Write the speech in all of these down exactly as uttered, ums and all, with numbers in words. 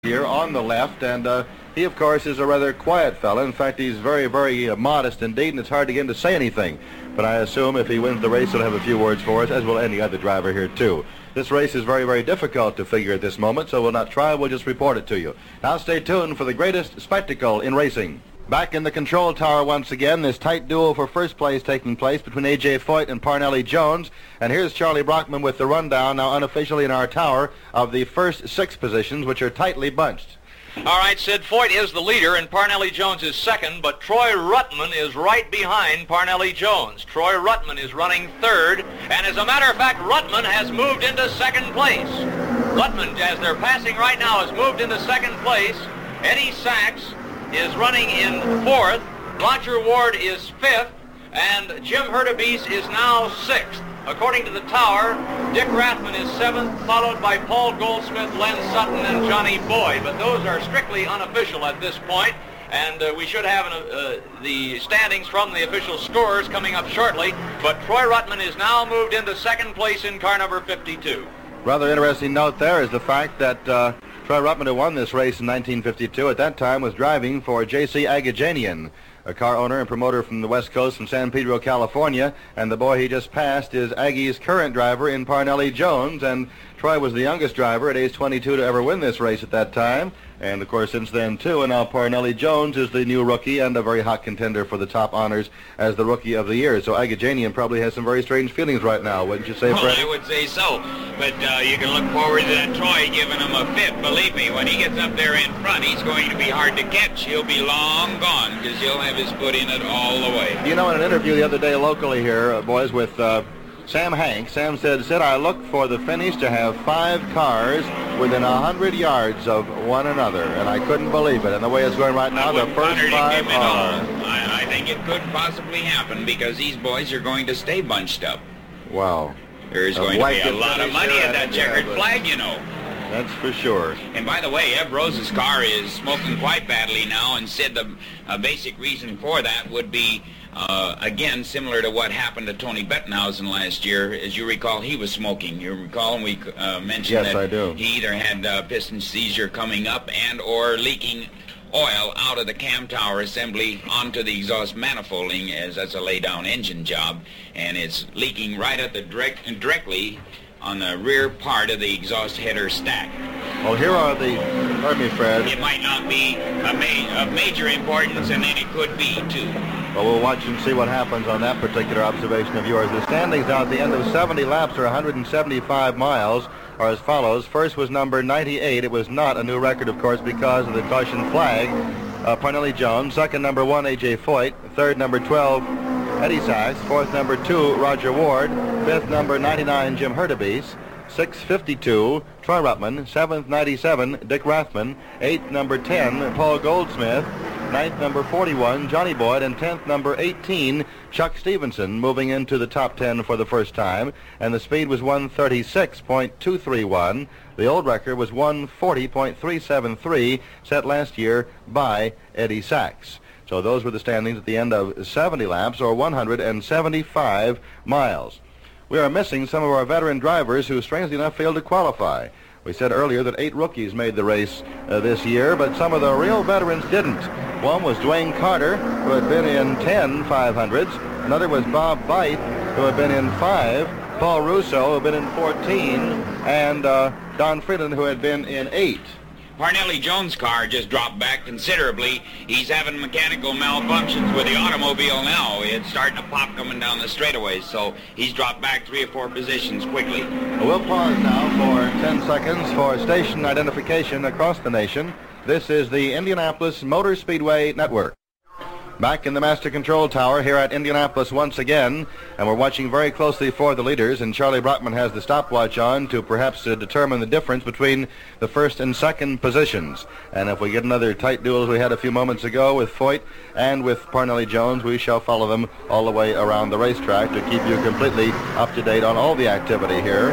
here on the left, and uh, he, of course, is a rather quiet fellow. In fact, he's very, very uh, modest indeed, and it's hard to get him to say anything. But I assume if he wins the race, he'll have a few words for us, as will any other driver here, too. This race is very, very difficult to figure at this moment, so we'll not try. We'll just report it to you. Now stay tuned for the greatest spectacle in racing. Back in the control tower once again, this tight duel for first place taking place between A J Foyt and Parnelli Jones. And here's Charlie Brockman with the rundown, now unofficially in our tower, of the first six positions, which are tightly bunched. All right, Sid, Foyt is the leader, and Parnelli Jones is second, but Troy Ruttman is right behind Parnelli Jones. Troy Ruttman is running third, and as a matter of fact, Ruttman has moved into second place. Ruttman, as they're passing right now, has moved into second place. Eddie Sachs is running in fourth, Roger Ward is fifth, and Jim Hurtubise is now sixth. According to the tower, Dick Rathman is seventh, followed by Paul Goldsmith, Len Sutton, and Johnny Boyd. But those are strictly unofficial at this point, and uh, we should have an, uh, the standings from the official scorers coming up shortly. But Troy Ruttman is now moved into second place in car number fifty-two. Rather interesting note there is the fact that uh, Troy Ruttman, who won this race in nineteen fifty-two, at that time was driving for J C Agajanian, a car owner and promoter from the West Coast, from San Pedro, California, and the boy he just passed is Aggie's current driver in Parnelli Jones, and Troy was the youngest driver at age twenty-two to ever win this race at that time, and of course since then too, and now Parnelli Jones is the new rookie and a very hot contender for the top honors as the Rookie of the Year. So Agajanian probably has some very strange feelings right now, wouldn't you say, Well, Fred? I would say so, but uh, you can look forward to that Troy giving him a fit. Believe me, when he gets up there in front, he's going to be hard to catch. He'll be long gone because he'll have his foot in it all the way. You know, in an interview the other day locally here, uh, boys, with uh, Sam Hank, Sam said, said, I look for the finish to have five cars within a hundred yards of one another, and I couldn't believe it. And the way it's going right now, the first five are... I, I think it could possibly happen because these boys are going to stay bunched up. Wow. There's A going to be blanket a lot of finish money there, at that yeah, checkered but- flag, you know. That's for sure. And by the way, Eb Rose's car is smoking quite badly now, and said the uh, basic reason for that would be, uh, again, similar to what happened to Tony Bettenhausen last year. As you recall, he was smoking. You recall, and we uh, mentioned Yes, that I do. he either had uh, piston seizure coming up and or leaking oil out of the cam tower assembly onto the exhaust manifolding, as that's a lay-down engine job, and it's leaking right at the direct, directly on the rear part of the exhaust header stack. Well, here are the... Pardon me, Fred. It might not be a ma of major importance, and then it could be, too. Well, we'll watch and see what happens on that particular observation of yours. The standings now at the end of seventy laps, or one hundred seventy-five miles, are as follows. First was number ninety-eight. It was not a new record, of course, because of the caution flag. Uh, Parnelli Jones. Second, number one, A J Foyt. Third, number twelve, Eddie Sachs. Fourth, number two, Roger Ward. Fifth, number ninety-nine, Jim Hurtubise. Sixth, fifty-two, Troy Ruttman. Seventh, ninety-seven, Dick Rathman. Eighth, number ten, Paul Goldsmith. Ninth, number forty-one, Johnny Boyd. And tenth, number eighteen, Chuck Stevenson, moving into the top ten for the first time. And the speed was one thirty-six point two three one. The old record was one forty point three seven three, set last year by Eddie Sachs. So those were the standings at the end of seventy laps, or one hundred seventy-five miles. We are missing some of our veteran drivers who, strangely enough, failed to qualify. We said earlier that eight rookies made the race uh, this year, but some of the real veterans didn't. One was Dwayne Carter, who had been in ten five hundreds. Another was Bob Byte, who had been in five. Paul Russo, who had been in fourteen. And uh, Don Freeland, who had been in eight. Parnelli Jones' car just dropped back considerably. He's having mechanical malfunctions with the automobile now. It's starting to pop coming down the straightaways, so he's dropped back three or four positions quickly. We'll pause now for ten seconds for station identification across the nation. This is the Indianapolis Motor Speedway Network. Back in the Master Control Tower here at Indianapolis once again, and we're watching very closely for the leaders, and Charlie Brockman has the stopwatch on to perhaps uh, determine the difference between the first and second positions. And if we get another tight duel as we had a few moments ago with Foyt and with Parnelli Jones, we shall follow them all the way around the racetrack to keep you completely up to date on all the activity here.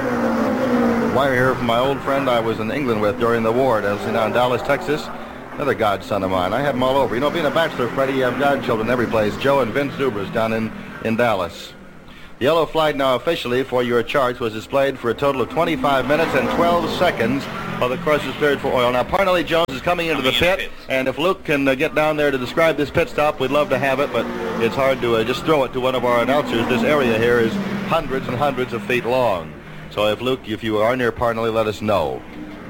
Wire here from my old friend I was in England with during the war, down in Dallas, Texas. Another godson of mine. I have them all over. You know, being a bachelor, Freddie, you have godchildren every place. Joe and Vince Dubras down in, in Dallas. The yellow flag now officially for your charts was displayed for a total of twenty-five minutes and twelve seconds while the course was cleared for oil. Now, Parnelli Jones is coming into Coming the in pit, the and if Luke can uh, get down there to describe this pit stop, we'd love to have it, but it's hard to uh, just throw it to one of our announcers. This area here is hundreds and hundreds of feet long. So if Luke, if you are near Parnelli, let us know.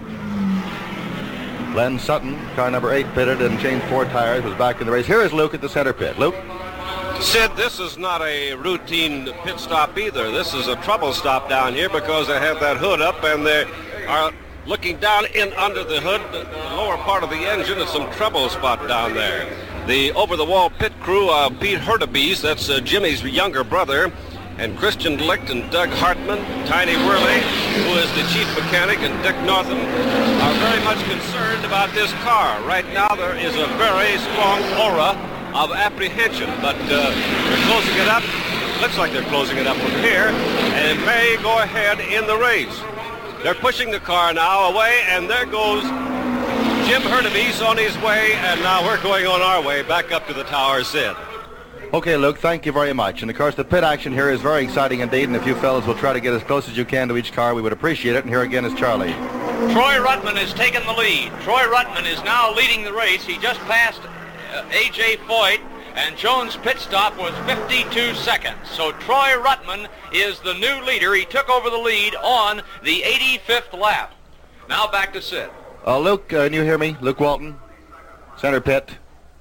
Len Sutton, car number eight, pitted and changed four tires, was back in the race. Here is Luke at the center pit. Luke? Sid, this is not a routine pit stop either. This is a trouble stop down here because they have that hood up and they are looking down in under the hood, the lower part of the engine. It's some trouble spot down there. The over-the-wall pit crew, uh, Pete Hurtubise, that's uh, Jimmy's younger brother, and Christian Licht and Doug Hartman, Tiny Worley, who is the chief mechanic, and Dick Northam, are very much concerned about this car. Right now there is a very strong aura of apprehension, but uh, they're closing it up. Looks like they're closing it up from here, and may go ahead in the race. They're pushing the car now away, and there goes Jim Hurtubise on his way, and now we're going on our way back up to the tower, Sid. Okay, Luke, thank you very much. And of course, the pit action here is very exciting indeed, and if you fellas will try to get as close as you can to each car, we would appreciate it. And here again is Charlie. Troy Ruttman has taken the lead. Troy Ruttman is now leading the race. He just passed uh, A J Foyt, and Jones' pit stop was fifty-two seconds. So Troy Ruttman is the new leader. He took over the lead on the eighty-fifth lap. Now back to Sid. Uh, Luke, uh, can you hear me? Luke Walton, center pit.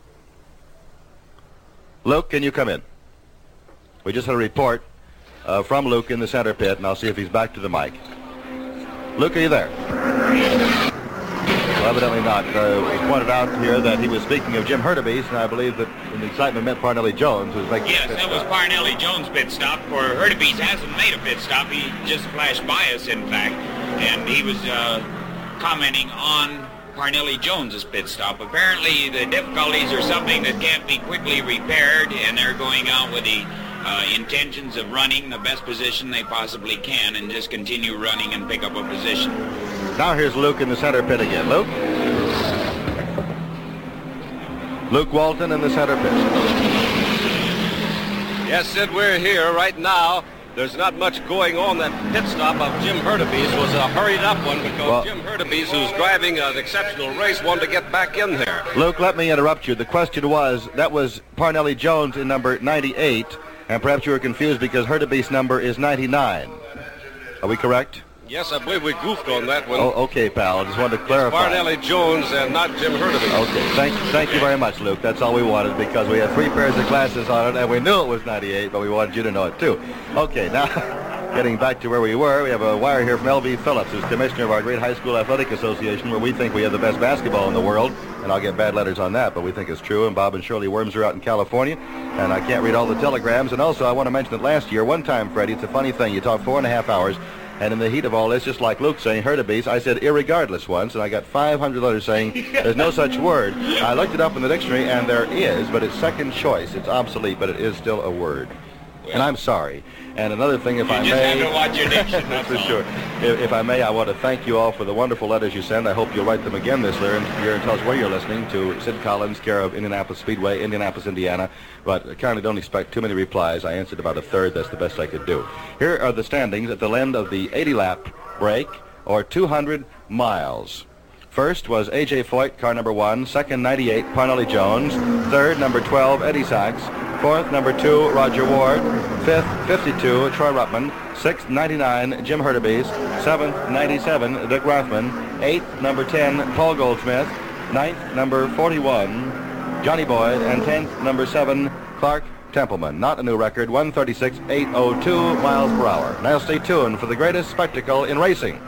Luke, can you come in? We just had a report uh, from Luke in the center pit, and I'll see if he's back to the mic. Luke, are you there? Well, evidently not. Uh, it was pointed out here that he was speaking of Jim Hurtubise, and I believe that in the excitement meant Parnelli Jones, who was making Yes, the pit that was stop. Parnelli Jones' pit stop. For Hurtubise hasn't made a pit stop. He just flashed by us, in fact, and he was uh, commenting on Parnelli Jones's pit stop. Apparently, the difficulties are something that can't be quickly repaired, and they're going out with the uh, intentions of running the best position they possibly can and just continue running and pick up a position. Now here's Luke in the center pit again. Luke? Luke Walton in the center pit. Yes, Sid, we're here right now. There's not much going on. That pit stop of Jim Hurtubise was a hurried up one because Well, Jim Hurtubise, who's driving an exceptional race, wanted to get back in there. Luke, let me interrupt you. The question was, that was Parnelli Jones in number ninety-eight, and perhaps you were confused because Hurtubise's number is ninety-nine. Are we correct? Yes, I believe we goofed on that one. Oh, okay, pal. I just wanted to clarify. Parnelli Jones and not Jim Hurtubise. Okay, thank, thank you very much, Luke. That's all we wanted because we had three pairs of glasses on it, and we knew it was ninety-eight, but we wanted you to know it, too. Okay, now, getting back to where we were, we have a wire here from L V Phillips, who's commissioner of our great high school athletic association, where we think we have the best basketball in the world, and I'll get bad letters on that, but we think it's true, and Bob and Shirley Worms are out in California, and I can't read all the telegrams, and also I want to mention that last year, one time, Freddie, it's a funny thing, you talk four and a half hours, and in the heat of all this, just like Luke saying Hurtubise, I said irregardless once, and I got five hundred letters saying there's no such word. I looked it up in the dictionary, and there is, but it's second choice. It's obsolete, but it is still a word. And I'm sorry. And another thing, if You I just may... have to watch your diction, that's for all. sure. If, if I may, I want to thank you all for the wonderful letters you send. I hope you'll write them again this year and, year and tell us where you're listening to. Sid Collins, care of Indianapolis Speedway, Indianapolis, Indiana. But currently don't expect too many replies. I answered about a third. That's the best I could do. Here are the standings at the end of the eighty-lap break, or two hundred miles. First was A J Foyt, car number one. Second, ninety-eight, Parnelli Jones. Third, number twelve, Eddie Sachs. Fourth, number two, Roger Ward. Fifth, fifty-two, Troy Ruttman. Sixth, ninety-nine, Jim Hurtubise. Seventh, ninety-seven, Dick Rothman. Eighth, number ten, Paul Goldsmith. Ninth, number forty-one, Johnny Boyd. And tenth, number seven, Clark Templeman. Not a new record, one thirty-six point eight oh two miles per hour. Now stay tuned for the greatest spectacle in racing.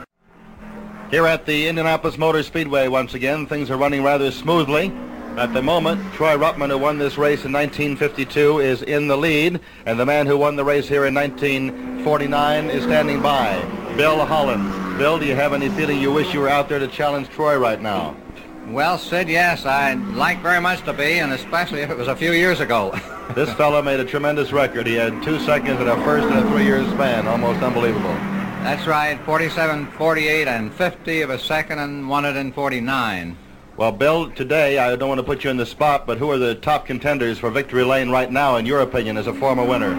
Here at the Indianapolis Motor Speedway once again, things are running rather smoothly. At the moment, Troy Ruttman, who won this race in nineteen fifty-two, is in the lead, and the man who won the race here in nineteen forty-nine is standing by, Bill Holland. Bill, do you have any feeling you wish you were out there to challenge Troy right now? Well, Sid, yes, I'd like very much to be, and especially if it was a few years ago. This fellow made a tremendous record. He had two seconds in a first and a three-year span. Almost unbelievable. That's right, forty-seven, forty-eight, and fifty of a second, and won it in forty-nine. Well, Bill, today, I don't want to put you in the spot, but who are the top contenders for Victory Lane right now, in your opinion, as a former winner?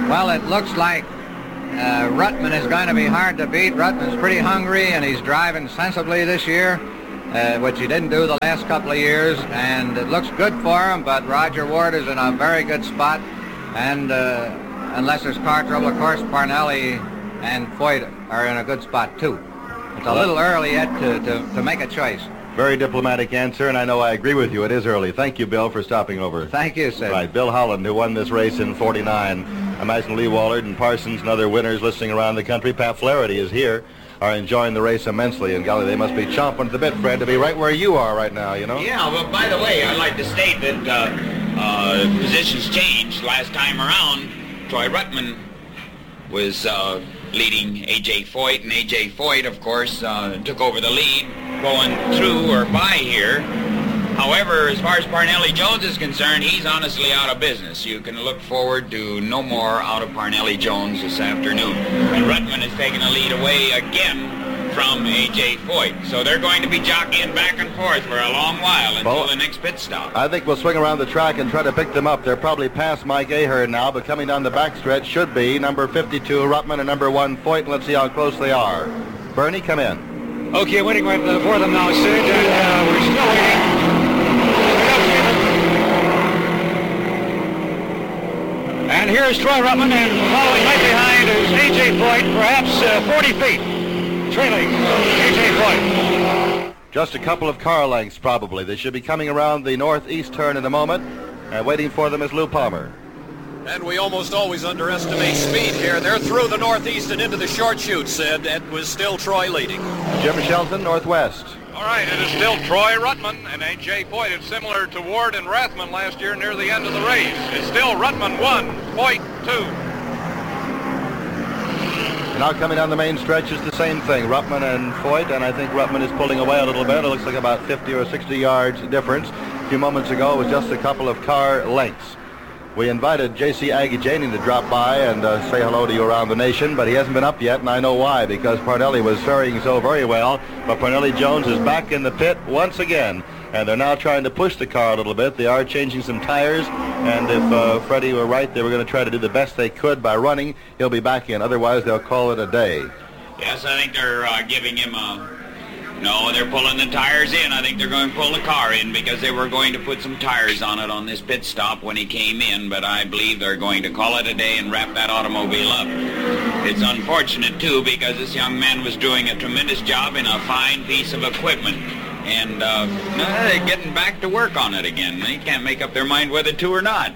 Well, it looks like uh, Ruttman is going to be hard to beat. Ruttman's pretty hungry, and he's driving sensibly this year, uh, which he didn't do the last couple of years, and it looks good for him, but Roger Ward is in a very good spot, and uh, unless there's car trouble, of course, Parnelli and Foyt are in a good spot, too. It's a little early yet to, to, to make a choice. Very diplomatic answer, and I know I agree with you. It is early. Thank you, Bill, for stopping over. Thank you, Sid. Right, Bill Holland, who won this race in forty-nine. I imagine Lee Wallard and Parsons and other winners listening around the country. Pat Flaherty is here, are enjoying the race immensely. And golly, they must be chomping at the bit, Fred, to be right where you are right now, you know? Yeah, but by the way, I'd like to state that uh, uh, positions changed. Last time around, Troy Ruttman was uh, leading A J Foyt, and A J Foyt, of course, uh, took over the lead going through or by here. However, as far as Parnelli Jones is concerned, he's honestly out of business. You can look forward to no more out of Parnelli Jones this afternoon. And Ruttman has taken a lead away again from A J Foyt. So they're going to be jockeying back and forth for a long while until well, the next pit stop. I think we'll swing around the track and try to pick them up. They're probably past Mike Ahern now, but coming down the backstretch should be number fifty-two, Ruttman, and number one, Foyt. Let's see how close they are. Bernie, come in. Okay, waiting right for them now, Sid, and uh, we're still waiting. And here's Troy Ruttman, and following right behind is A J Foyt, perhaps uh, forty feet, trailing A J Foyt. Just a couple of car lengths, probably. They should be coming around the northeast turn in a moment, and waiting for them is Lou Palmer. And we almost always underestimate speed here. They're through the northeast and into the short chute, Sid. It was still Troy leading. Jim Shelton, northwest. All right, it is still Troy Ruttman and A J Foyt. It's similar to Ward and Rathman last year near the end of the race. It's still Ruttman one, Foyt two. Now coming down the main stretch is the same thing, Ruttman and Foyt, and I think Ruttman is pulling away a little bit. It looks like about fifty or sixty yards difference. A few moments ago, it was just a couple of car lengths. We invited J C Agajanian to drop by and uh, say hello to you around the nation, but he hasn't been up yet, and I know why, because Parnelli was faring so very well. But Parnelli Jones is back in the pit once again, and they're now trying to push the car a little bit. They are changing some tires, and if uh, Freddie were right, they were going to try to do the best they could by running. He'll be back in. Otherwise, they'll call it a day. Yes, I think they're uh, giving him a... No, they're pulling the tires in. I think they're going to pull the car in because they were going to put some tires on it on this pit stop when he came in, but I believe they're going to call it a day and wrap that automobile up. It's unfortunate, too, because this young man was doing a tremendous job in a fine piece of equipment. And uh, they're getting back to work on it again. They can't make up their mind whether to or not.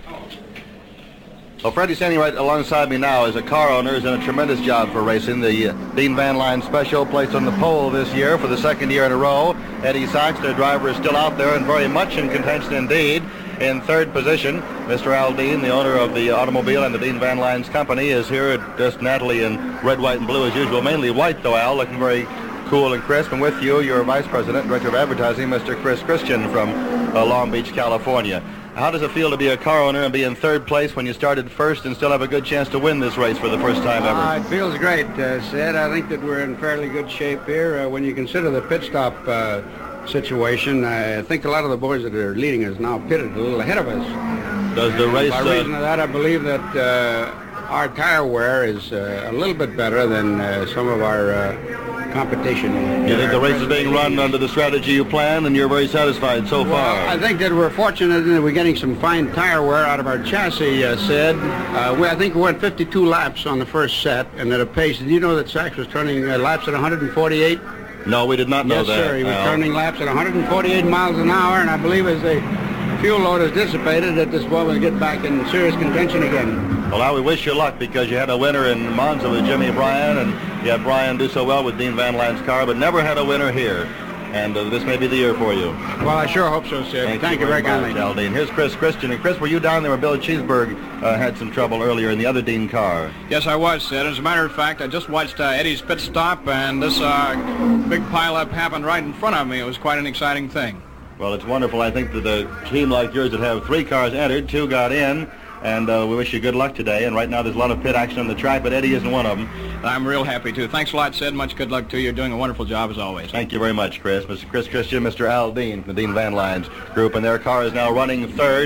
Well, Freddie standing right alongside me now is a car owner who's done a tremendous job for racing. The uh, Dean Van Lyon Special placed on the pole this year for the second year in a row. Eddie Sachs, their driver, is still out there and very much in contention indeed. In third position, Mister Al Dean, the owner of the automobile and the Dean Van Lyon's company, is here. Just Natalie in red, white, and blue as usual. Mainly white, though, Al, looking very cool and crisp. And with you, your Vice President, Director of Advertising, Mister Chris Christian from uh, Long Beach, California. How does it feel to be a car owner and be in third place when you started first and still have a good chance to win this race for the first time ever? Uh, it feels great, uh, Sid. I think that we're in fairly good shape here. Uh, when you consider the pit stop uh, situation, I think a lot of the boys that are leading us now pitted a little ahead of us. Does the race... By reason uh, of that, I believe that uh, our tire wear is uh, a little bit better than uh, some of our uh, competition. You think the race is being run under the strategy you planned, and you're very satisfied so well, far? I think that we're fortunate that we're getting some fine tire wear out of our chassis, uh, Sid. Uh, we, I think we went fifty-two laps on the first set, and at a pace. Did you know that Sachs was turning uh, laps at one hundred forty-eight? No, we did not know yes, that. Yes, sir. He was Al. turning laps at one hundred forty-eight miles an hour, and I believe as the fuel load is dissipated, that this boy will get back in serious contention again. Well, now we wish you luck because you had a winner in Monza with Jimmy Bryan, and you had Bryan do so well with Dean Van Lyon's car, but never had a winner here. And uh, this may be the year for you. Well, I sure hope so, sir. Thank, Thank you you very much, kindly. Al Dean. Here's Chris Christian. And Chris, were you down there when Bill Cheeseburg uh, had some trouble earlier in the other Dean car? Yes, I was, Sid. As a matter of fact, I just watched uh, Eddie's pit stop, and this uh, big pileup happened right in front of me. It was quite an exciting thing. Well, it's wonderful. I think that a team like yours that have three cars entered, two got in, and uh, we wish you good luck today. And right now there's a lot of pit action on the track, but Eddie isn't one of them. I'm real happy, too. Thanks a lot, Sid. Much good luck to you. You're doing a wonderful job, as always. Thank you very much, Chris. Mister Chris Christian, Mister Al Dean, the Dean Van Lyon's group, and their car is now running third, and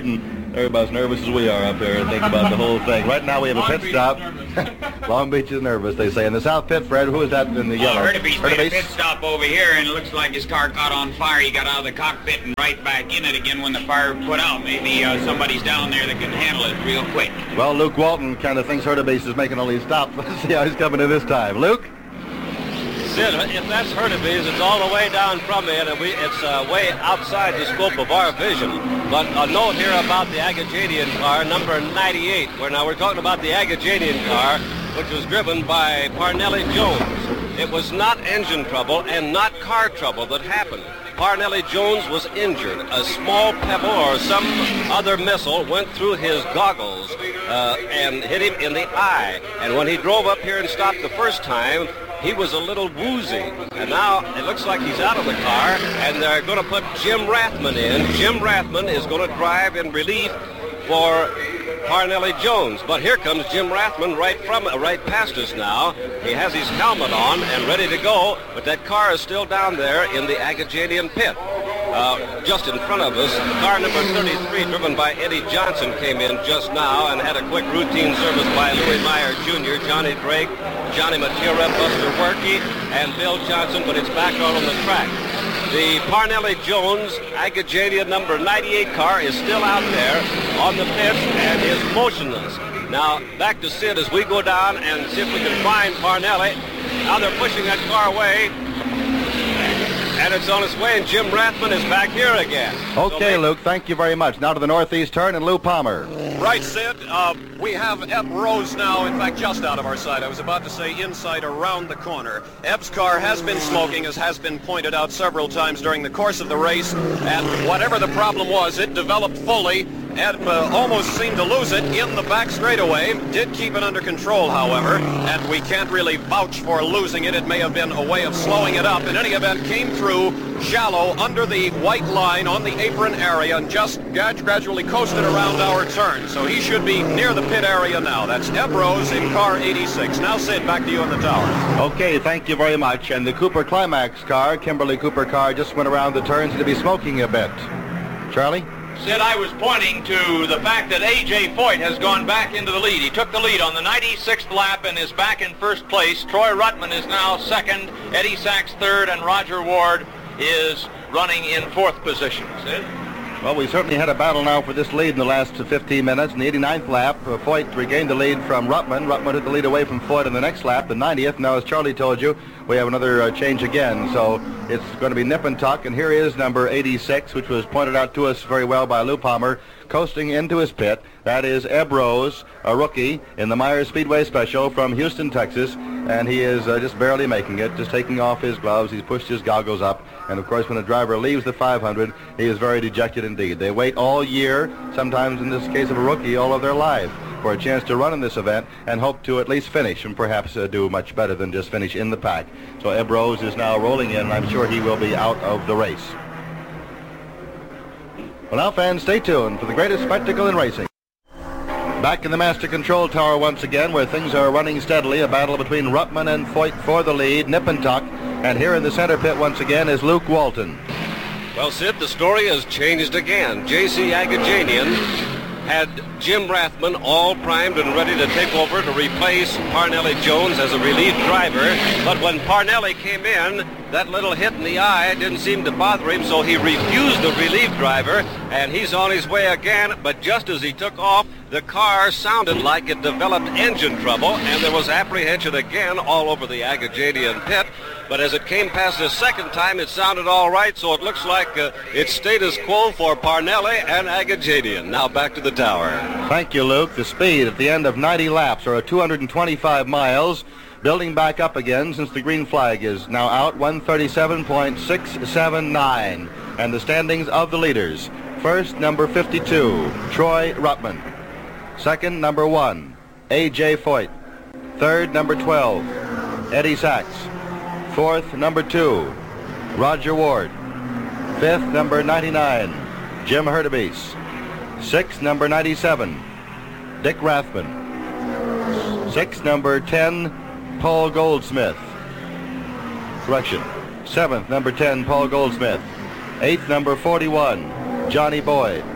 They're about as nervous as we are up here and think about the whole thing. Right now we have a pit stop. Long Beach is nervous, they say. In the south pit, Fred, who is that in the yellow? Oh, Hurtubise made a pit stop over here, and it looks like his car caught on fire. He got out of the cockpit and right back in it again when the fire put out. Maybe uh, somebody's down there that can handle it real quick. Well, Luke Walton kind of thinks Hurtubise is making all these stops. Let's see how he's coming in this time. Luke? Sid, if that's Hurtubise, it's all the way down from it, and we, it's uh, way outside the scope of our vision. But a note here about the Agajanian car, number ninety-eight, where now we're talking about the Agajanian car, which was driven by Parnelli Jones. It was not engine trouble and not car trouble that happened. Parnelli Jones was injured. A small pebble or some other missile went through his goggles uh, and hit him in the eye. And when he drove up here and stopped the first time, he was a little woozy. And now it looks like he's out of the car, and they're going to put Jim Rathman in. Jim Rathman is going to drive in relief for Parnelli Jones. But here comes Jim Rathman right from right past us now. He has his helmet on and ready to go, but that car is still down there in the Agajanian pit. Uh, just in front of us, car number thirty-three, driven by Eddie Johnson, came in just now and had a quick routine service by Louis Meyer Junior, Johnny Drake, Johnny Matera, Buster Werke, and Bill Johnson, but it's back out on the track. The Parnelli Jones Agajanian number ninety-eight car is still out there on the pit and is motionless. Now, back to Sid as we go down and see if we can find Parnelli. Now they're pushing that car away. And it's on its way, and Jim Rathman is back here again. Okay, so Luke, thank you very much. Now to the northeast turn, and Lou Palmer. Right, Sid. Uh, we have Eb Rose now, in fact, just out of our sight. I was about to say inside around the corner. Eb's car has been smoking, as has been pointed out several times during the course of the race. And whatever the problem was, it developed fully. Ed uh, almost seemed to lose it in the back straightaway. Did keep it under control, however, and we can't really vouch for losing it. It may have been a way of slowing it up. In any event, came through shallow under the white line on the apron area and just gradually coasted around our turn. So he should be near the pit area now. That's Eb Rose in car eighty-six. Now, Sid, back to you in the tower. Okay, thank you very much. And the Cooper Climax car, Kimberly Cooper car, just went around the turns to be smoking a bit. Charlie? Sid, I was pointing to the fact that A J Foyt has gone back into the lead. He took the lead on the ninety-sixth lap and is back in first place. Troy Ruttman is now second, Eddie Sachs third, and Roger Ward is running in fourth position. Sid? Well, we certainly had a battle now for this lead in the last fifteen minutes. In the eighty-ninth lap, uh, Foyt regained the lead from Ruttman. Ruttman took the lead away from Foyt in the next lap, the ninetieth. Now, as Charlie told you, we have another uh, change again. So it's going to be nip and tuck. And here is number eighty-six, which was pointed out to us very well by Lou Palmer, coasting into his pit. That is Eb Rose, a rookie in the Myers Speedway Special from Houston, Texas. And he is uh, just barely making it, just taking off his gloves. He's pushed his goggles up. And, of course, when a driver leaves the five hundred, he is very dejected indeed. They wait all year, sometimes in this case of a rookie, all of their life, for a chance to run in this event and hope to at least finish and perhaps uh, do much better than just finish in the pack. So Eb Rose is now rolling in, and I'm sure he will be out of the race. Well, now, fans, stay tuned for the greatest spectacle in racing. Back in the Master Control Tower once again, where things are running steadily, a battle between Ruttman and Foyt for the lead, nip and tuck. And here in the center pit once again is Luke Walton. Well, Sid, the story has changed again. J C Agajanian had Jim Rathman all primed and ready to take over to replace Parnelli Jones as a relief driver. But when Parnelli came in, that little hit in the eye didn't seem to bother him, so he refused the relief driver, and he's on his way again. But just as he took off, the car sounded like it developed engine trouble, and there was apprehension again all over the Agajanian pit. But as it came past the second time, it sounded all right, so it looks like uh, it's status quo for Parnelli and Agajanian. Now back to the tower. Thank you, Luke. The speed at the end of ninety laps, or two hundred twenty-five miles, building back up again since the green flag is now out, one thirty-seven point six seven nine. And the standings of the leaders. First, number fifty-two, Troy Ruttman. Second, number one, A J Foyt. Third, number twelve, Eddie Sachs. Fourth, number two, Roger Ward. Fifth, number ninety-nine, Jim Hurtubise. Sixth, number ninety-seven, Dick Rathman. Sixth, number ten, Paul Goldsmith. Correction. Seventh, number ten, Paul Goldsmith. Eighth, number forty-one, Johnny Boyd.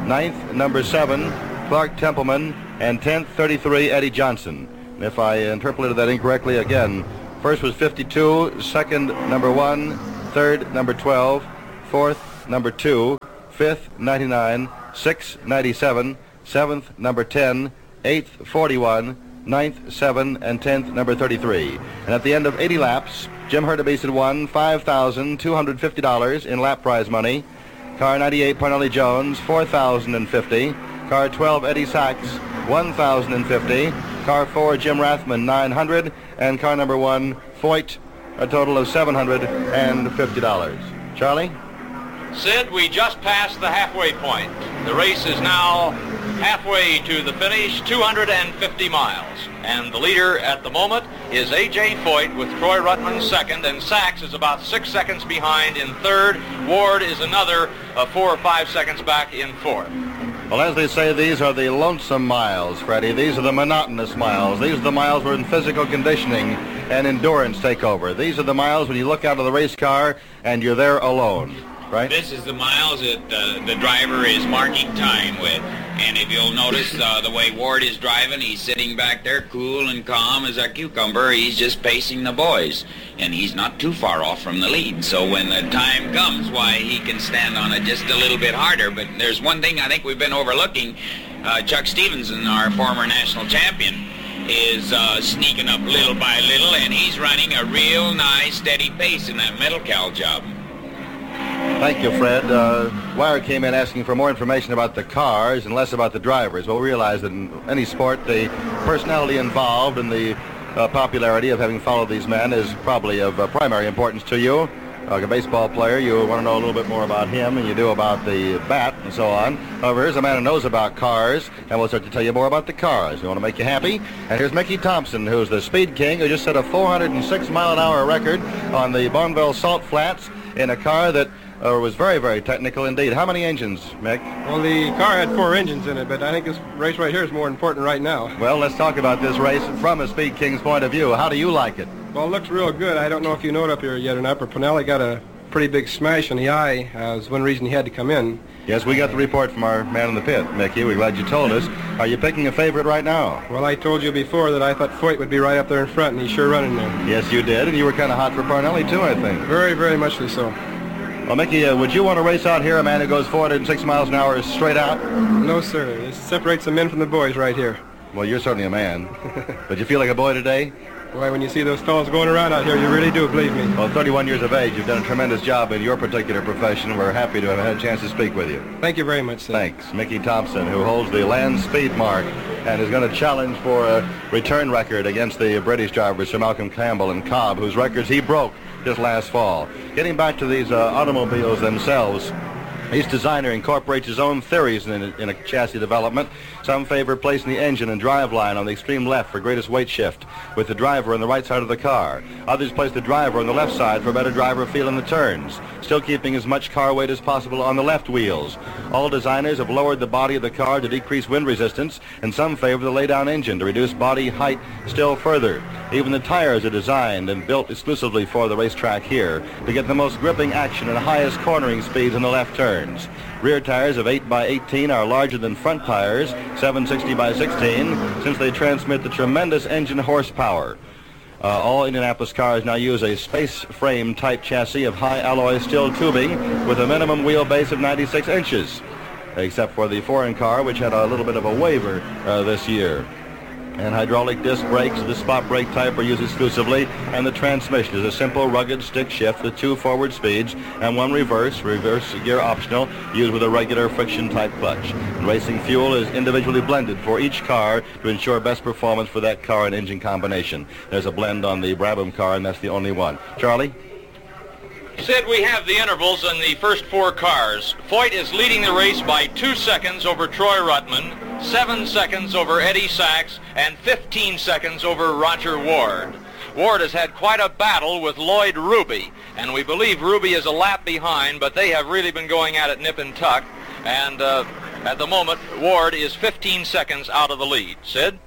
ninth, number seven, Clark Templeman, and tenth, thirty-three, Eddie Johnson. And if I interpolated that incorrectly, again, first was fifty-two, second, number one, third, number twelve, fourth, number two, fifth, ninety-nine, sixth, ninety-seven, seventh, number ten, eighth, forty-one, ninth, seven, and tenth, number thirty-three. And at the end of eighty laps, Jim Hurtubise had won five thousand two hundred fifty dollars in lap prize money. Car ninety-eight, Parnelli Jones, four thousand fifty dollars. Car twelve, Eddie Sachs, one thousand fifty dollars. Car four, Jim Rathman, nine hundred dollars. And car number one, Foyt, a total of seven hundred fifty dollars. Charlie? Sid, we just passed the halfway point. The race is now halfway to the finish, two hundred fifty miles. And the leader at the moment is A J. Foyt with Troy Ruttman second, and Sachs is about six seconds behind in third. Ward is another uh, four or five seconds back in fourth. Well, as they say, these are the lonesome miles, Freddie. These are the monotonous miles. These are the miles where physical conditioning and endurance take over. These are the miles when you look out of the race car and you're there alone, right? This is the miles that uh, the driver is marking time with. And if you'll notice uh, the way Ward is driving, he's sitting back there cool and calm as a cucumber. He's just pacing the boys. And he's not too far off from the lead. So when the time comes, why, he can stand on it just a little bit harder. But there's one thing I think we've been overlooking. Uh, Chuck Stevenson, our former national champion, is uh, sneaking up little by little, and he's running a real nice, steady pace in that Metal Cal job. Thank you, Fred. Uh, Wire came in asking for more information about the cars and less about the drivers. Well, we realize that in any sport, the personality involved and the uh, popularity of having followed these men is probably of uh, primary importance to you. Like a baseball player, you want to know a little bit more about him than you do about the bat and so on. However, here's a man who knows about cars, and we'll start to tell you more about the cars. We want to make you happy. And here's Mickey Thompson, who's the speed king, who just set a four hundred six mile an hour record on the Bonneville Salt Flats in a car that uh, was very, very technical indeed. How many engines, Mick? Well, the car had four engines in it, but I think this race right here is more important right now. Well, let's talk about this race from a Speed King's point of view. How do you like it? Well, it looks real good. I don't know if you know it up here yet or not, but Parnelli got a pretty big smash in the eye. Uh, was one reason he had to come in. Yes, we got the report from our man in the pit, Mickey. We're glad you told us. Are you picking a favorite right now? Well, I told you before that I thought Foyt would be right up there in front, and he's sure running there. Yes, you did, and you were kind of hot for Parnelli, too, I think. Very, very muchly so. Well, Mickey, uh, would you want to race out here, a man who goes four hundred six miles an hour straight out? No, sir. This separates the men from the boys right here. Well, you're certainly a man. But you feel like a boy today? Boy, when you see those fellows going around out here, you really do, believe me. Well, thirty-one years of age, you've done a tremendous job in your particular profession. We're happy to have had a chance to speak with you. Thank you very much, sir. Thanks. Mickey Thompson, who holds the land speed mark and is going to challenge for a return record against the British drivers, Sir Malcolm Campbell and Cobb, whose records he broke just last fall. Getting back to these uh, automobiles themselves, each designer incorporates his own theories in a, in a chassis development. Some favor placing the engine and driveline on the extreme left for greatest weight shift, with the driver on the right side of the car. Others place the driver on the left side for better driver feel in the turns, still keeping as much car weight as possible on the left wheels. All designers have lowered the body of the car to decrease wind resistance, and some favor the lay-down engine to reduce body height still further. Even the tires are designed and built exclusively for the racetrack here to get the most gripping action and highest cornering speeds in the left turns. Rear tires of eight by eighteen are larger than front tires, seven sixty by sixteen, since they transmit the tremendous engine horsepower. Uh, all Indianapolis cars now use a space frame type chassis of high alloy steel tubing with a minimum wheelbase of ninety-six inches, except for the foreign car, which had a little bit of a waiver uh, this year. And hydraulic disc brakes of the spot brake type are used exclusively, and the transmission is a simple rugged stick shift with two forward speeds and one reverse, reverse gear optional, used with a regular friction type clutch. And racing fuel is individually blended for each car to ensure best performance for that car and engine combination. There's a blend on the Brabham car, and that's the only one. Charlie? Sid, we have the intervals in the first four cars. Foyt is leading the race by two seconds over Troy Ruttman, seven seconds over Eddie Sachs, and fifteen seconds over Roger Ward. Ward has had quite a battle with Lloyd Ruby, and we believe Ruby is a lap behind, but they have really been going at it nip and tuck, and uh, at the moment, Ward is fifteen seconds out of the lead. Sid?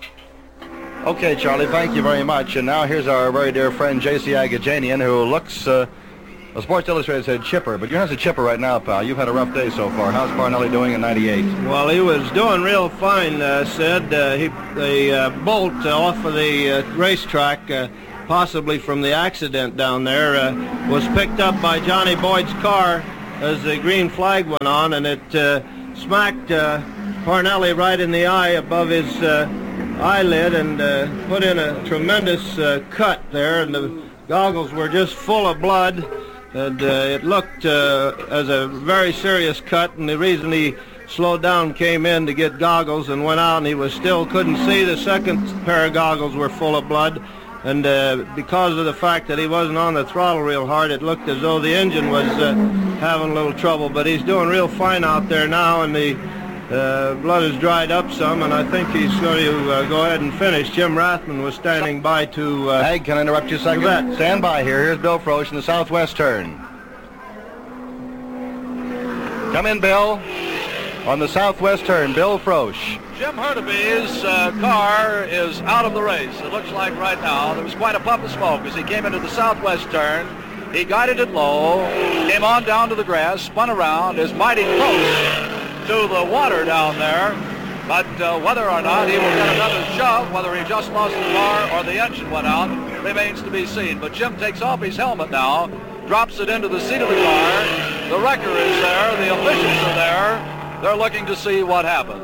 Okay, Charlie, thank you very much. And now here's our very dear friend J C Agajanian, who looks uh, Well, Sports Illustrated said chipper, but you're not a chipper right now, pal. You've had a rough day so far. How's Parnelli doing in ninety-eight? Well, he was doing real fine, uh, Sid. Uh, he, the uh, bolt uh, off of the uh, racetrack, uh, possibly from the accident down there, uh, was picked up by Johnny Boyd's car as the green flag went on, and it uh, smacked uh, Parnelli right in the eye above his uh, eyelid and uh, put in a tremendous uh, cut there, and the goggles were just full of blood. And uh, it looked uh, as a very serious cut, and the reason he slowed down, came in to get goggles and went out, and he was still couldn't see. The second pair of goggles were full of blood, and uh, because of the fact that he wasn't on the throttle real hard, it looked as though the engine was uh, having a little trouble. But he's doing real fine out there now, and the uh, blood has dried up some, and I think he's going to uh, go ahead and finish. Jim Rathman was standing by to... Uh, Ag, can I interrupt you a second? Stand by here. Here's Bill Frosch in the southwest turn. Come in, Bill. On the southwest turn, Bill Frosch. Jim Hurtuby's uh, car is out of the race. It looks like right now. There was quite a puff of smoke as he came into the southwest turn. He guided it low, came on down to the grass, spun around, is mighty close to the water down there. But uh, whether or not he will get another shove, whether he just lost the car or the engine went out, remains to be seen. But Jim takes off his helmet now, drops it into the seat of the car. The wrecker is there. The officials are there. They're looking to see what happened.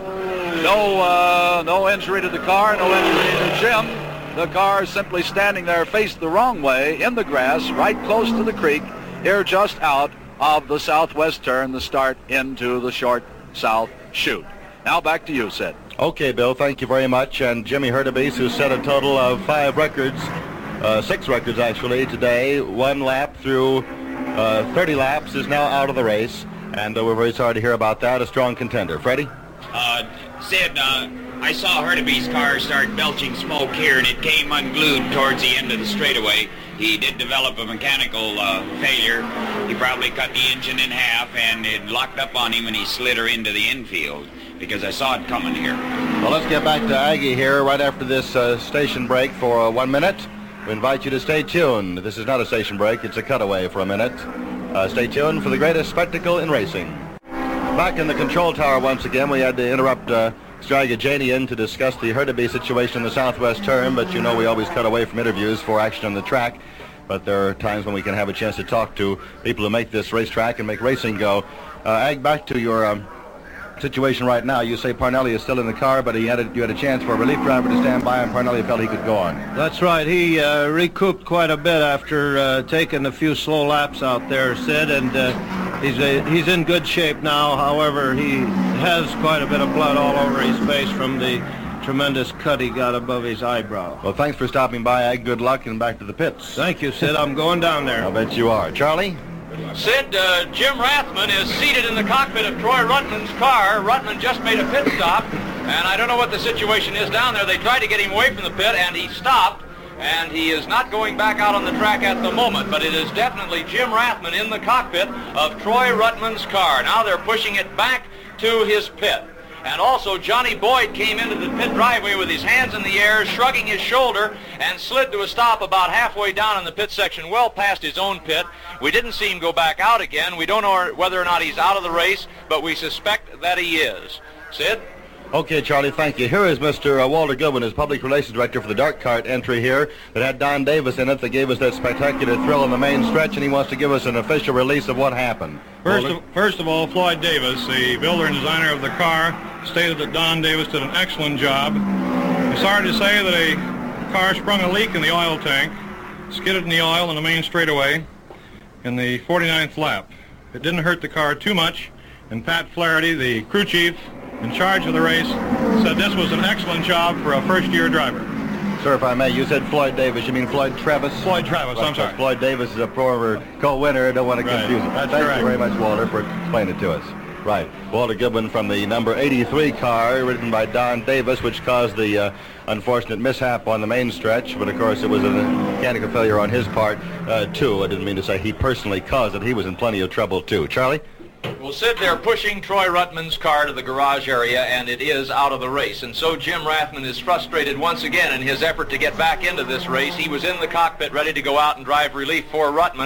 No, uh, no injury to the car, no injury to Jim. The car is simply standing there faced the wrong way in the grass, right close to the creek, here just out of the southwest turn, the start into the short south chute. Now back to you, Sid. Okay, Bill, thank you very much. And Jimmy Hurtubise, who set a total of five records, uh, six records actually, today, one lap through uh, thirty laps, is now out of the race. And uh, we're very sorry to hear about that. A strong contender. Freddie? Uh, Sid, uh, I saw Hurtuby's car start belching smoke here, and it came unglued towards the end of the straightaway. He did develop a mechanical uh, failure. He probably cut the engine in half, and it locked up on him, and he slid her into the infield, because I saw it coming here. Well, let's get back to Aggie here right after this uh, station break for uh, one minute. We invite you to stay tuned. This is not a station break. It's a cutaway for a minute. Uh, stay tuned for the greatest spectacle in racing. Back in the control tower once again, we had to interrupt uh, Strega Janian to discuss the Hurtubise situation in the southwest turn, but you know we always cut away from interviews for action on the track. But there are times when we can have a chance to talk to people who make this racetrack and make racing go. Uh, Ag, back to your um, situation right now. You say Parnelli is still in the car, but he had a, you had a chance for a relief driver to stand by, and Parnelli felt he could go on. That's right. He uh, recouped quite a bit after uh, taking a few slow laps out there, Sid, and uh, he's a, he's in good shape now. However, he has quite a bit of blood all over his face from the tremendous cut he got above his eyebrow. Well, thanks for stopping by, Ag. Good luck, and back to the pits. Thank you, Sid. I'm going down there. I'll bet you are. Charlie? Sid, uh, Jim Rathman is seated in the cockpit of Troy Ruttman's car. Ruttman just made a pit stop, and I don't know what the situation is down there. They tried to get him away from the pit, and he stopped, and he is not going back out on the track at the moment, but it is definitely Jim Rathman in the cockpit of Troy Ruttman's car. Now they're pushing it back to his pit. And also Johnny Boyd came into the pit driveway with his hands in the air, shrugging his shoulder, and slid to a stop about halfway down in the pit section, well past his own pit. We didn't see him go back out again. We don't know whether or not he's out of the race, but we suspect that he is. Sid? Okay, Charlie, thank you. Here is Mister Uh, Walter Goodwin, his public relations director for the Dark Cart entry here that had Don Davis in it that gave us that spectacular thrill on the main stretch, and he wants to give us an official release of what happened. First of, first of all, Floyd Davis, the builder and designer of the car, stated that Don Davis did an excellent job. I'm sorry to say that a car sprung a leak in the oil tank, skidded in the oil in the main straightaway in the forty-ninth lap. It didn't hurt the car too much, and Pat Flaherty, the crew chief in charge of the race, said this was an excellent job for a first-year driver. Sir, if I may, you said Floyd Davis. You mean Floyd Travis? Floyd Travis, Floyd, I'm sorry. Floyd Davis is a former co-winner. I don't want to Right. confuse it. That's Thank correct. you very much, Walter, for explaining it to us. Right. Walter Goodwin from the number eighty-three car, ridden by Don Davis, which caused the uh, unfortunate mishap on the main stretch. But, of course, it was a mechanical failure on his part, uh, too. I didn't mean to say he personally caused it. He was in plenty of trouble, too. Charlie? Well, Sid, they're pushing Troy Ruttman's car to the garage area, and it is out of the race. And so Jim Rathman is frustrated once again in his effort to get back into this race. He was in the cockpit ready to go out and drive relief for Ruttman,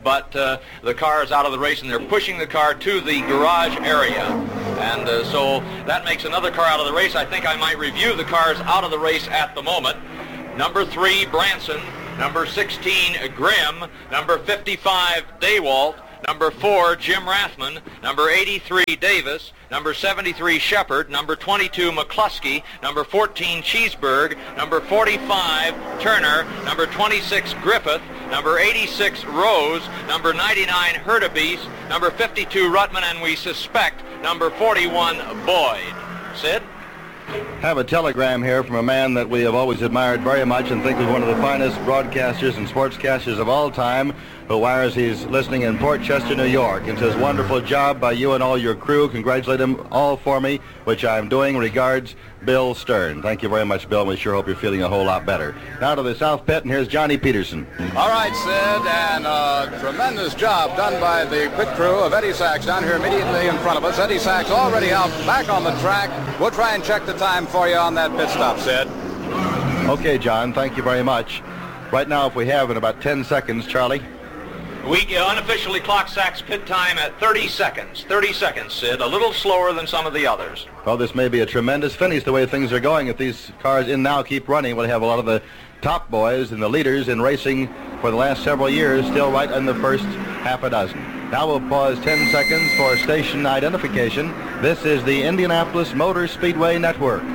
but uh, the car is out of the race, and they're pushing the car to the garage area. And uh, so that makes another car out of the race. I think I might review the cars out of the race at the moment. Number three, Branson. Number sixteen, Grimm. Number fifty-five, Daywalt. Number four, Jim Rathman. Number eighty-three, Davis. Number seventy-three, Shepard. Number twenty-two, McCluskey. Number fourteen, Cheeseburg. Number forty-five, Turner. Number twenty-six, Griffith. Number eighty-six, Rose. Number ninety-nine, Hurtubise. Number fifty-two, Ruttman, and we suspect number forty-one, Boyd. Sid? Have a telegram here from a man that we have always admired very much and think is one of the finest broadcasters and sportscasters of all time, who wires he's listening in Port Chester, New York, and says, wonderful job by you and all your crew. Congratulate them all for me, which I'm doing. Regards, Bill Stern. Thank you very much, Bill. We sure hope you're feeling a whole lot better. Now to the South Pit, and here's Johnny Peterson. All right, Sid, and uh, tremendous job done by the pit crew of Eddie Sachs down here immediately in front of us. Eddie Sachs already out back on the track. We'll try and check the time for you on that pit stop, Sid. Okay, John, thank you very much. Right now, if we have in about ten seconds, Charlie. We unofficially clock Sachs pit time at thirty seconds. thirty seconds, Sid. A little slower than some of the others. Well, this may be a tremendous finish the way things are going. If these cars in now keep running, we'll have a lot of the top boys and the leaders in racing for the last several years still right in the first half a dozen. Now we'll pause ten seconds for station identification. This is the Indianapolis Motor Speedway Network.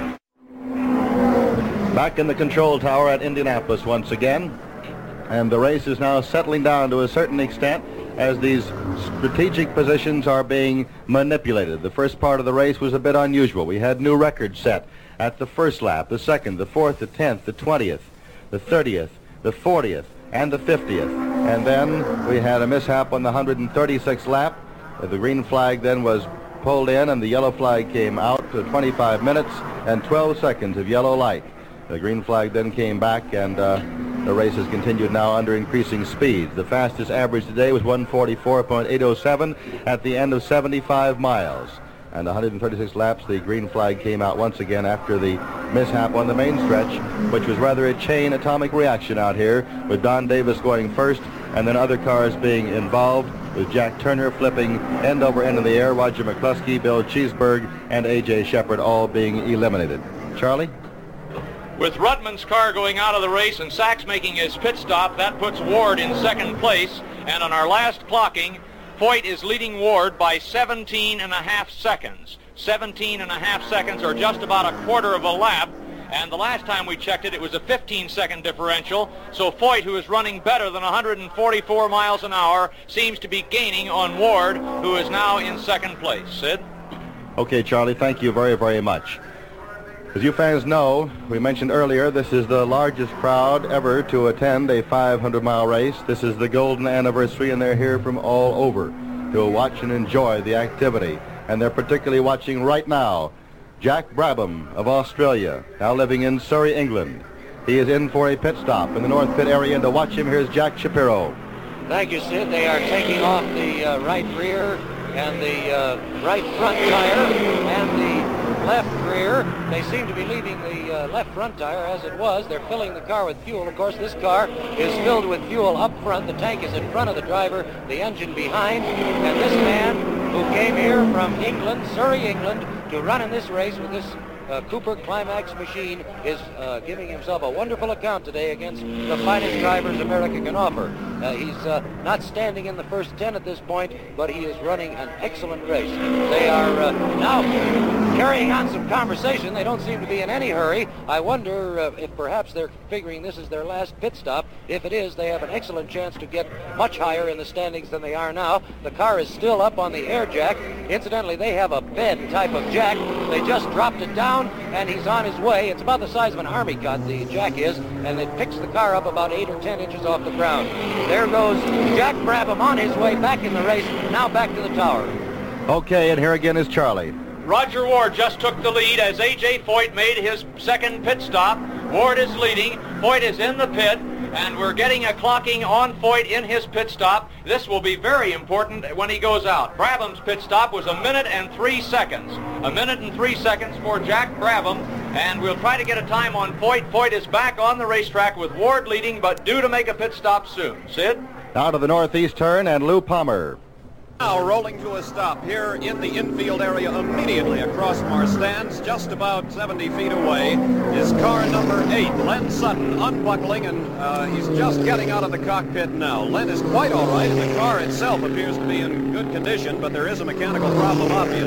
Back in the control tower at Indianapolis once again. And the race is now settling down to a certain extent as these strategic positions are being manipulated. The first part of the race was a bit unusual. We had new records set at the first lap, the second, the fourth, the tenth, the twentieth, the thirtieth, the fortieth, and the fiftieth. And then we had a mishap on the one hundred thirty-sixth lap. The green flag then was pulled in and the yellow flag came out to twenty-five minutes and twelve seconds of yellow light. The green flag then came back, and uh, the race has continued now under increasing speeds. The fastest average today was one forty-four point eight oh seven at the end of seventy-five miles. And one hundred thirty-six laps, the green flag came out once again after the mishap on the main stretch, which was rather a chain atomic reaction out here, with Don Davis going first, and then other cars being involved, with Jack Turner flipping end over end in the air, Roger McCluskey, Bill Cheeseburg, and A J Shepard all being eliminated. Charlie? With Ruttman's car going out of the race and Sachs making his pit stop, that puts Ward in second place. And on our last clocking, Foyt is leading Ward by seventeen and a half seconds. seventeen and a half seconds, or just about a quarter of a lap. And the last time we checked it, it was a fifteen second differential. So Foyt, who is running better than one hundred forty-four miles an hour, seems to be gaining on Ward, who is now in second place. Sid? Okay, Charlie, thank you very, very much. As you fans know, we mentioned earlier, this is the largest crowd ever to attend a five hundred mile race. This is the golden anniversary, and they're here from all over to watch and enjoy the activity. And they're particularly watching right now Jack Brabham of Australia, now living in Surrey, England. He is in for a pit stop in the North Pit area, and to watch him, here's Jack Shapiro. Thank you, Sid. They are taking off the uh, right rear and the uh, right front tire and the left rear. They seem to be leaving the uh, left front tire as it was. They're filling the car with fuel. Of course, this car is filled with fuel up front. The tank is in front of the driver, the engine behind. And this man who came here from England, Surrey, England, to run in this race with this uh, Cooper Climax machine is uh, giving himself a wonderful account today against the finest drivers America can offer. Uh, he's uh, not standing in the first ten at this point, but he is running an excellent race. They are uh, now carrying on some conversation. They don't seem to be in any hurry. I wonder uh, if perhaps they're figuring this is their last pit stop. If it is, they have an excellent chance to get much higher in the standings than they are now. The car is still up on the air jack. Incidentally, they have a bed type of jack. They just dropped it down, and he's on his way. It's about the size of an army cut, the jack is, and it picks the car up about eight or ten inches off the ground. There goes Jack Brabham on his way back in the race, now back to the tower. Okay, and here again is Charlie. Roger Ward just took the lead as A J Foyt made his second pit stop. Ward is leading. Foyt is in the pit, and we're getting a clocking on Foyt in his pit stop. This will be very important when he goes out. Brabham's pit stop was a minute and three seconds. A minute and three seconds for Jack Brabham, and we'll try to get a time on Foyt. Foyt is back on the racetrack with Ward leading, but due to make a pit stop soon. Sid? Now to the northeast turn, and Lou Palmer. Now rolling to a stop here in the infield area immediately across from our stands, just about seventy feet away, is car number eight, Len Sutton, unbuckling, and uh, he's just getting out of the cockpit now. Len is quite all right, and the car itself appears to be in good condition, but there is a mechanical problem, obviously.